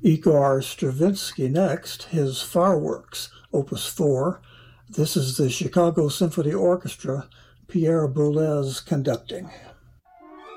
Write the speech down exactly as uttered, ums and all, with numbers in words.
Igor Stravinsky next, his Fireworks, Opus four. This is the Chicago Symphony Orchestra, Pierre Boulez conducting.